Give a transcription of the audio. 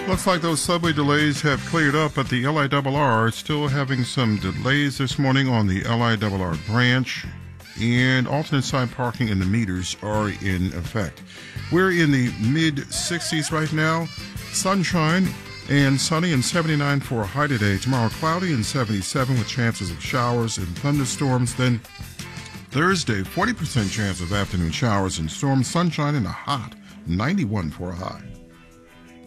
Looks like those subway delays have cleared up, but the LIRR still having some delays this morning on the LIRR branch, and alternate side parking and the meters are in effect. We're in the mid-60s right now. Sunshine and sunny and 79 for a high today. Tomorrow cloudy and 77 with chances of showers and thunderstorms. Then Thursday, 40% chance of afternoon showers and storms. Sunshine and a hot 91 for a high.